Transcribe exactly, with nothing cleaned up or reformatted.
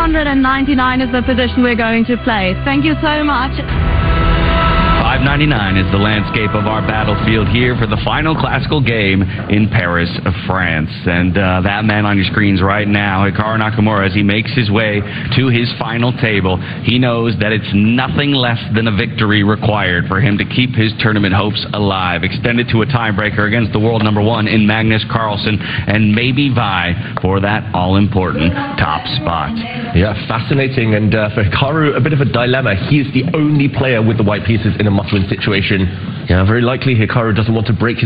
hundred ninety-nine is the position we're going to play. Thank you so much. five ninety-nine is the landscape of our battlefield here for the final classical game in Paris, France. And uh, that man on your screens right now, Hikaru Nakamura, as he makes his way to his final table, he knows that it's nothing less than a victory required for him to keep his tournament hopes alive, extended to a tiebreaker against the world number one in Magnus Carlsen, and maybe vie for that all-important top spot. Yeah, fascinating. And uh, for Hikaru, a bit of a dilemma. He is the only player with the white pieces in a must-win situation. Yeah, very likely Hikaru doesn't want to break his